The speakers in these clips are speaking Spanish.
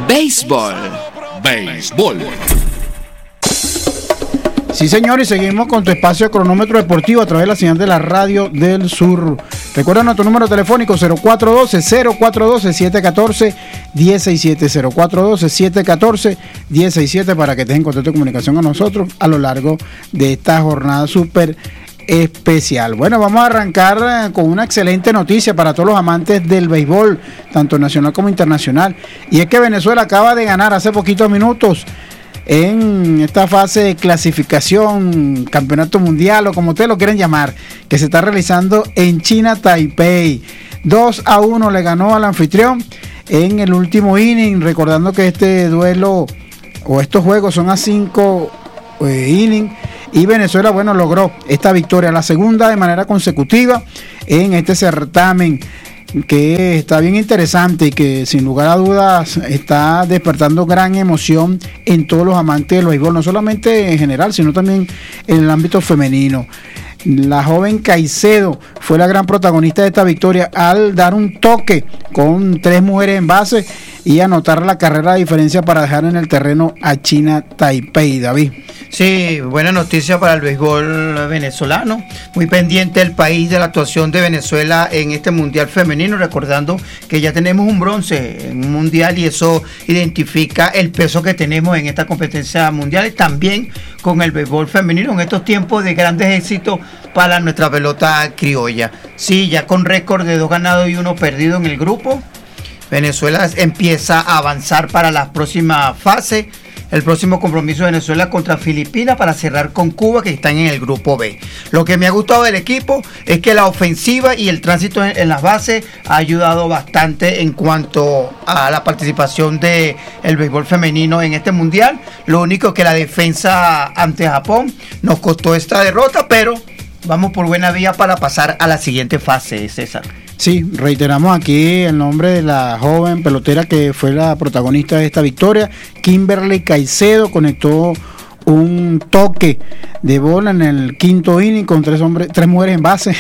béisbol. Béisbol. Sí, señores, seguimos con tu espacio de cronómetro deportivo a través de la señal de la Radio del Sur. Recuerda nuestro número telefónico 0412-714-1067, 0412-714-1067 para que estés en contacto de comunicación con nosotros a lo largo de esta jornada súper especial. Bueno, vamos a arrancar con una excelente noticia para todos los amantes del béisbol, tanto nacional como internacional, y es que Venezuela acaba de ganar hace poquitos minutos en esta fase de clasificación, campeonato mundial o como ustedes lo quieren llamar, que se está realizando en China, Taipei. 2-1 le ganó al anfitrión en el último inning, recordando que este duelo o estos juegos son a 5 innings, y Venezuela, bueno, logró esta victoria, la segunda de manera consecutiva en este certamen, que está bien interesante y que sin lugar a dudas está despertando gran emoción en todos los amantes del béisbol, no solamente en general, sino también en el ámbito femenino. La joven Caicedo fue la gran protagonista de esta victoria al dar un toque con 3 mujeres en base y anotar la carrera de diferencia para dejar en el terreno a China Taipei. David. Sí, buena noticia para el béisbol venezolano. Muy pendiente el país de la actuación de Venezuela en este mundial femenino, recordando que ya tenemos un bronce en un mundial y eso identifica el peso que tenemos en esta competencia mundial, y también con el béisbol femenino en estos tiempos de grandes éxitos para nuestra pelota criolla. Sí, ya con récord de 2 ganados y 1 perdido en el grupo, Venezuela empieza a avanzar para la próxima fase. El próximo compromiso de Venezuela contra Filipinas para cerrar con Cuba, que están en el grupo B. Lo que me ha gustado del equipo es que la ofensiva y el tránsito en las bases ha ayudado bastante en cuanto a la participación del béisbol femenino en este mundial. Lo único que la defensa ante Japón nos costó esta derrota, pero vamos por buena vía para pasar a la siguiente fase, César. Sí, reiteramos aquí el nombre de la joven pelotera que fue la protagonista de esta victoria. Kimberly Caicedo conectó un toque de bola en el quinto inning con 3 mujeres en base.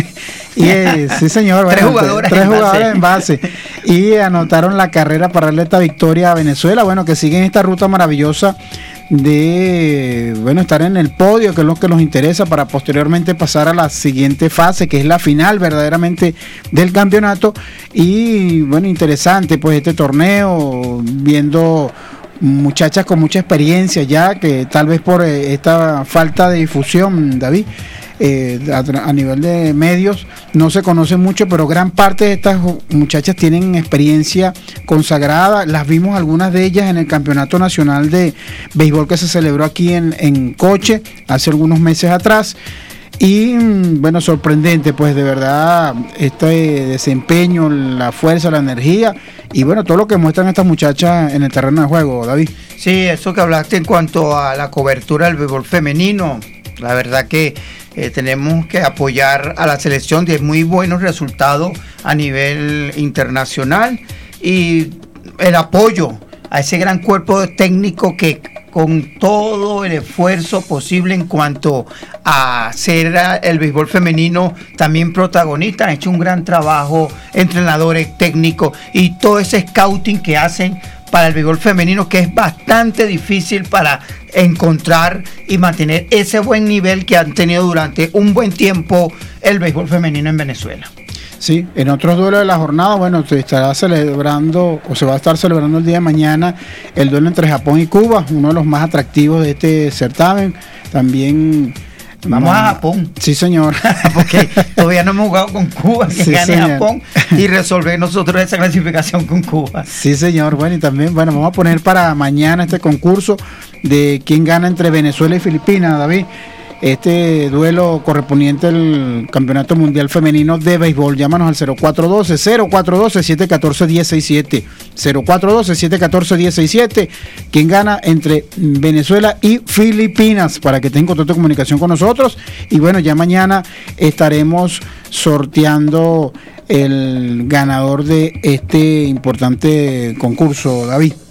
Y sí, señor, tres jugadoras en base. Y anotaron la carrera para darle esta victoria a Venezuela. Bueno, que siguen esta ruta maravillosa de estar en el podio, que es lo que nos interesa para posteriormente pasar a la siguiente fase, que es la final verdaderamente del campeonato. Y bueno, interesante pues este torneo, viendo muchachas con mucha experiencia ya, que tal vez por esta falta de difusión, David, a nivel de medios no se conoce mucho, pero gran parte de estas muchachas tienen experiencia consagrada. Las vimos algunas de ellas en el campeonato nacional de béisbol que se celebró aquí en Coche hace algunos meses atrás. Y bueno, sorprendente pues de verdad este desempeño, la fuerza, la energía y bueno, todo lo que muestran estas muchachas en el terreno de juego, David. Sí, eso que hablaste en cuanto a la cobertura del béisbol femenino, la verdad que tenemos que apoyar a la selección de muy buenos resultados a nivel internacional, y el apoyo a ese gran cuerpo técnico que con todo el esfuerzo posible en cuanto a ser el béisbol femenino también protagonista, han hecho un gran trabajo, entrenadores, técnicos y todo ese scouting que hacen para el béisbol femenino, que es bastante difícil para encontrar y mantener ese buen nivel que han tenido durante un buen tiempo el béisbol femenino en Venezuela. Sí, en otros duelos de la jornada, bueno, se estará celebrando o se va a estar celebrando el día de mañana el duelo entre Japón y Cuba, uno de los más atractivos de este certamen. También vamos a Japón. Sí, señor. Porque todavía no hemos jugado con Cuba, que sí, gane señor. Japón y resolver nosotros esa clasificación con Cuba. Sí, señor. Bueno, y también, vamos a poner para mañana este concurso de quién gana entre Venezuela y Filipinas, David. Este duelo correspondiente al Campeonato Mundial Femenino de Béisbol. Llámanos al 0412-714-1067. 0412-714-1067. ¿Quién gana entre Venezuela y Filipinas? Para que tengan contacto de comunicación con nosotros. Y bueno, ya mañana estaremos sorteando el ganador de este importante concurso, David.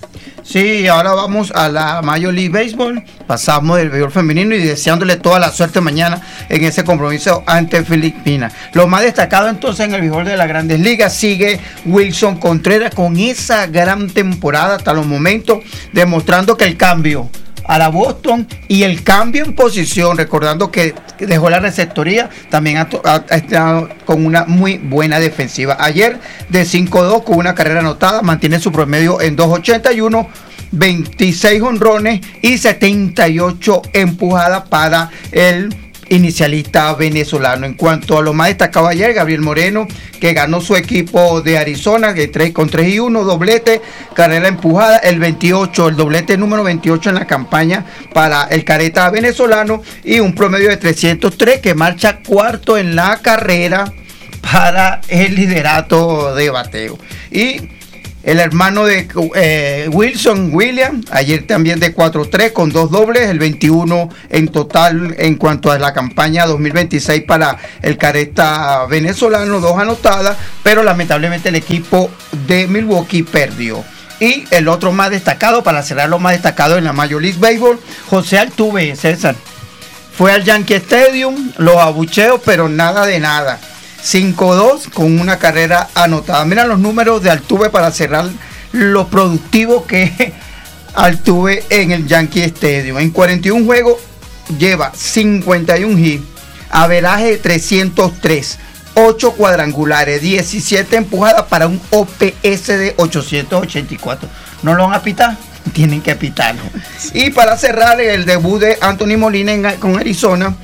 Sí, ahora vamos a la Major League Baseball. Pasamos del béisbol femenino y deseándole toda la suerte mañana en ese compromiso ante Filipinas. Lo más destacado entonces en el béisbol de las Grandes Ligas sigue Wilson Contreras con esa gran temporada hasta los momentos, demostrando que el cambio a la Boston y el cambio en posición, recordando que dejó la receptoría, también ha estado con una muy buena defensiva. Ayer de 5-2 con una carrera anotada, mantiene su promedio en 2.81, 26 jonrones y 78 empujadas para el inicialista venezolano. En cuanto a lo más destacado ayer, Gabriel Moreno, que ganó su equipo de Arizona con 3-1, doblete, carrera empujada, el doblete número 28 en la campaña para el careta venezolano y un promedio de 303 que marcha cuarto en la carrera para el liderato de bateo. Y el hermano de Wilson, William, ayer también de 4-3 con 2 dobles, el 21 en total en cuanto a la campaña 2026 para el careta venezolano, 2 anotadas, pero lamentablemente el equipo de Milwaukee perdió. Y el otro más destacado, para cerrar lo más destacado en la Major League Baseball, José Altuve, César, fue al Yankee Stadium, los abucheos, pero nada de nada. 5-2 con una carrera anotada. Mira los números de Altuve para cerrar lo productivo que Altuve en el Yankee Stadium. En 41 juegos lleva 51 hits, averaje 303, 8 cuadrangulares, 17 empujadas para un OPS de 884. ¿No lo van a pitar? Tienen que pitarlo. Y para cerrar el debut de Anthony Molina con Arizona,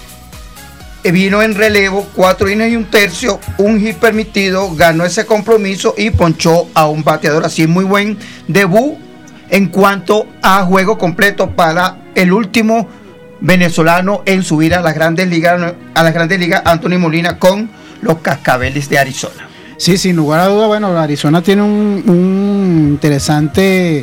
vino en relevo, 4 innings y un tercio, un hit permitido, ganó ese compromiso y ponchó a un bateador. Así muy buen debut en cuanto a juego completo para el último venezolano en subir a las Grandes Ligas, Anthony Molina con los Cascabeles de Arizona. Sí, sin lugar a duda, bueno, Arizona tiene una interesante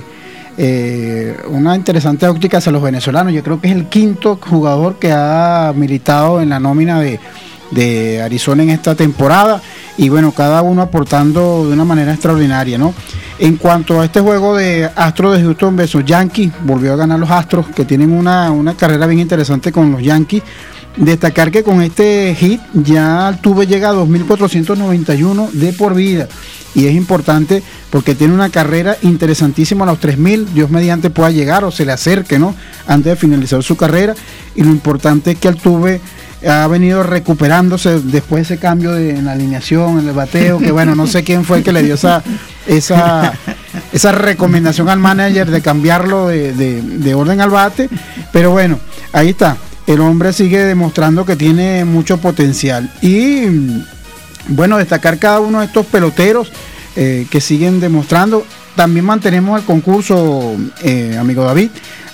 óptica hacia los venezolanos. Yo creo que es el quinto jugador que ha militado en la nómina de Arizona en esta temporada y bueno, cada uno aportando de una manera extraordinaria, ¿no? En cuanto a este juego de Astros de Houston versus Yankees, volvió a ganar los Astros, que tienen una carrera bien interesante con los Yankees. Destacar que con este hit ya Altuve llega a 2.491 de por vida y es importante porque tiene una carrera interesantísima a los 3.000, Dios mediante pueda llegar o se le acerque, ¿no? Antes de finalizar su carrera, y lo importante es que Altuve ha venido recuperándose después de ese cambio en la alineación, en el bateo, que bueno, no sé quién fue el que le dio esa recomendación al manager de cambiarlo de orden al bate, pero bueno, ahí está. El hombre sigue demostrando que tiene mucho potencial. Y bueno, destacar cada uno de estos peloteros que siguen demostrando. También mantenemos el concurso, amigo David,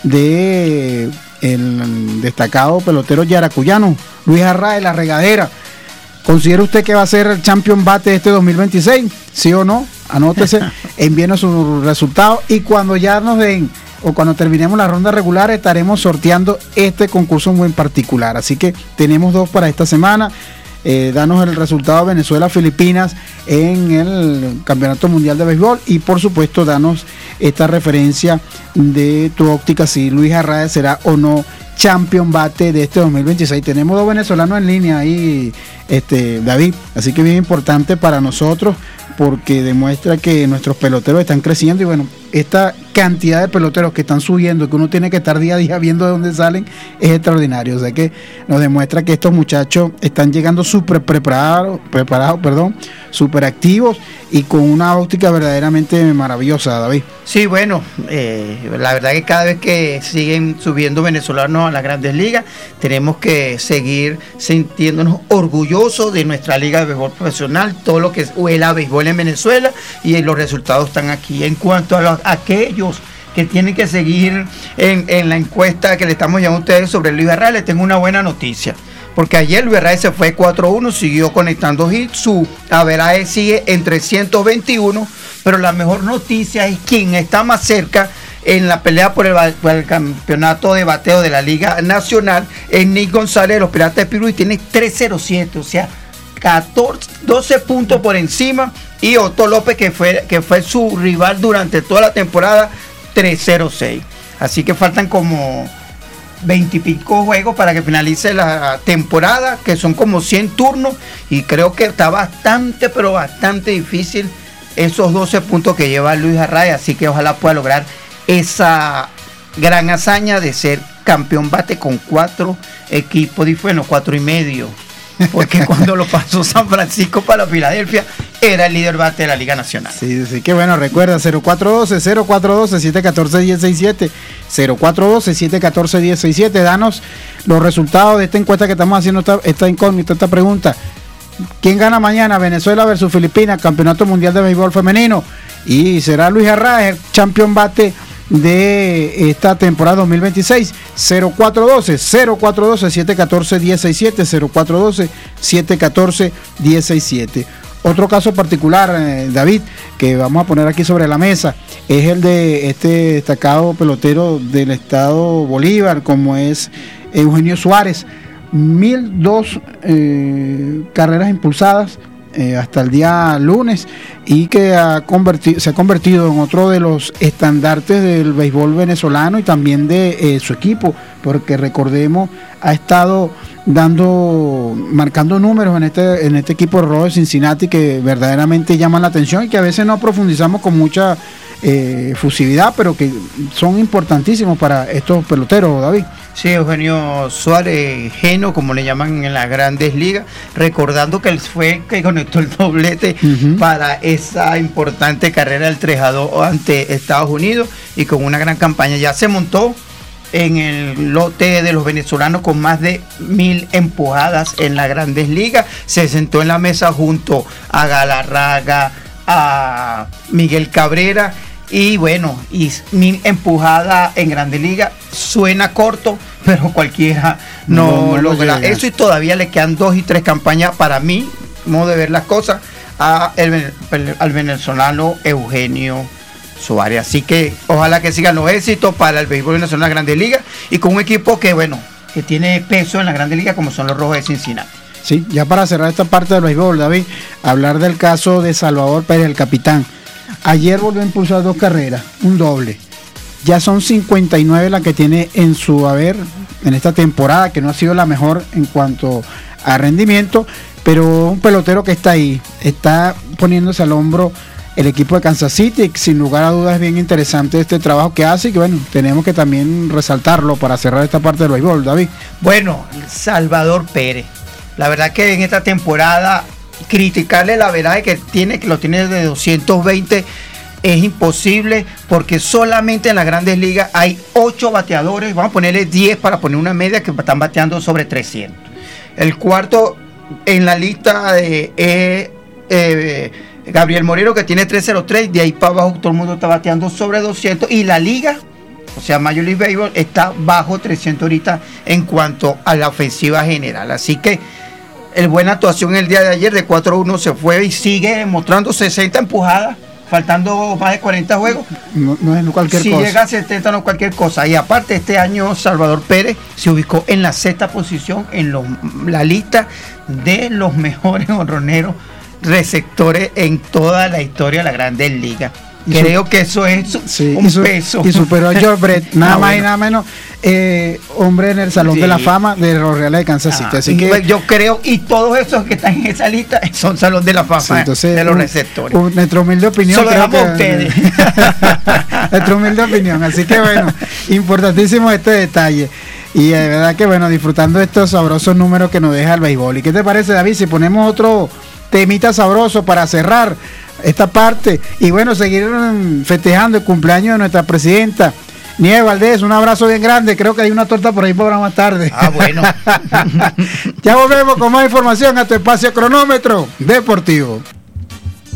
de el destacado pelotero yaracuyano, Luis Arraez, La Regadera. ¿Considera usted que va a ser el Champion Bate de este 2026? ¿Sí o no? Anótese, envíenos sus resultados y cuando ya nos den o cuando terminemos la ronda regular estaremos sorteando este concurso muy en particular. Así que tenemos 2 para esta semana. Danos el resultado de Venezuela-Filipinas en el Campeonato Mundial de Béisbol y por supuesto danos esta referencia de tu óptica si Luis Arraez será o no Champion Bate de este 2026. Tenemos 2 venezolanos en línea ahí, David, así que bien importante para nosotros porque demuestra que nuestros peloteros están creciendo y bueno, esta cantidad de peloteros que están subiendo, que uno tiene que estar día a día viendo de dónde salen, es extraordinario. O sea que nos demuestra que estos muchachos están llegando súper preparados, súper activos y con una óptica verdaderamente maravillosa, David. Sí, bueno, la verdad que cada vez que siguen subiendo venezolanos a las Grandes Ligas, tenemos que seguir sintiéndonos orgullosos de nuestra liga de béisbol profesional, todo lo que huela béisbol en Venezuela y los resultados están aquí. En cuanto a aquellos que tienen que seguir en la encuesta que le estamos llevando a ustedes sobre Luis Arraez, les tengo una buena noticia. Porque ayer Luis Arraez se fue 4-1, siguió conectando hits, su averaje sigue en 321, pero la mejor noticia es quien está más cerca en la pelea por el campeonato de bateo de la Liga Nacional, es Nick González de los Piratas de Pirú y tiene 307, o sea, 12 puntos por encima, y Otto López, que fue su rival durante toda la temporada, 306. Así que faltan como 20 y pico juegos para que finalice la temporada, que son como 100 turnos, y creo que está bastante, pero bastante difícil esos 12 puntos que lleva Luis Arraez, así que ojalá pueda lograr esa gran hazaña de ser campeón bate con 4 equipos, bueno, 4 y medio, porque cuando lo pasó San Francisco para Filadelfia era el líder bate de la Liga Nacional. Sí, que bueno, recuerda 0412-714-1067, 0412-714-1067, danos los resultados de esta encuesta que estamos haciendo, esta incógnita, esta pregunta. ¿Quién gana mañana? Venezuela versus Filipinas, Campeonato Mundial de Béisbol Femenino, y será Luis Arraez, campeón bate de esta temporada 2026. 0412-714-1067, 0412-714-1067. Otro caso particular, David, que vamos a poner aquí sobre la mesa, es el de este destacado pelotero del estado Bolívar, como es Eugenio Suárez. 1002 carreras impulsadas hasta el día lunes, y que se ha convertido en otro de los estandartes del béisbol venezolano y también de su equipo, porque recordemos, ha estado marcando números en este equipo de Rojos de Cincinnati que verdaderamente llaman la atención y que a veces no profundizamos con mucha fusividad, pero que son importantísimos para estos peloteros, David. Sí, Eugenio Suárez, Geno, como le llaman en las grandes ligas, recordando que él fue el que conectó el doblete para esa importante carrera del 3-2 ante Estados Unidos, y con una gran campaña. Ya se montó en el lote de los venezolanos con más de 1000 empujadas en las grandes ligas. Se sentó en la mesa junto a Galarraga, a Miguel Cabrera, y bueno, y 1000 empujadas en Grandes Ligas suena corto, pero cualquiera no logra eso, y todavía le quedan 2 y 3 campañas para mí, modo de ver las cosas, al venezolano Eugenio Suárez. Así que ojalá que sigan los éxitos para el béisbol venezolano en las Grandes Ligas, y con un equipo que bueno, que tiene peso en las Grandes Ligas como son los Rojos de Cincinnati. Sí, ya para cerrar esta parte del béisbol, David, hablar del caso de Salvador Pérez, el capitán. Ayer volvió a impulsar 2 carreras, un doble. Ya son 59 las que tiene en su haber en esta temporada, que no ha sido la mejor en cuanto a rendimiento, pero un pelotero que está ahí, está poniéndose al hombro el equipo de Kansas City. Sin lugar a dudas es bien interesante este trabajo que hace, y que bueno, tenemos que también resaltarlo para cerrar esta parte del béisbol, David. Bueno, Salvador Pérez, la verdad que en esta temporada criticarle la verdad que lo tiene de 220 es imposible, porque solamente en las Grandes Ligas hay 8 bateadores, vamos a ponerle 10 para poner una media, que están bateando sobre 300. El cuarto en la lista Gabriel Moreno, que tiene 303, de ahí para abajo todo el mundo está bateando sobre 200, y la liga, o sea Major League Baseball, está bajo 300 ahorita en cuanto a la ofensiva general. Así que el buena actuación el día de ayer, de 4-1 se fue y sigue mostrando 60 empujadas, faltando más de 40 juegos. No es cualquier cosa. Si llega a 70 no es cualquier cosa. Y aparte, este año Salvador Pérez se ubicó en la 6ª posición en la lista de los mejores honroneros receptores en toda la historia de la Grandes Ligas. Creo que eso es un peso. Y superó a George Brett, nada más y nada menos, hombre en el Salón de la Fama de los Reales de Kansas City. Así que yo creo, y todos esos que están en esa lista son Salón de la Fama, entonces, de los receptores. Nuestra humilde opinión. Solo dejamos a ustedes. Nuestra humilde opinión. Así que bueno, importantísimo este detalle. Y de verdad que bueno, disfrutando estos sabrosos números que nos deja el béisbol. ¿Y qué te parece, David, si ponemos otro temita sabroso para cerrar esta parte y bueno, seguir festejando el cumpleaños de nuestra presidenta Nieves Valdés? Un abrazo bien grande, creo que hay una torta por ahí para más tarde. Bueno. Ya volvemos con más información a tu espacio Cronómetro Deportivo.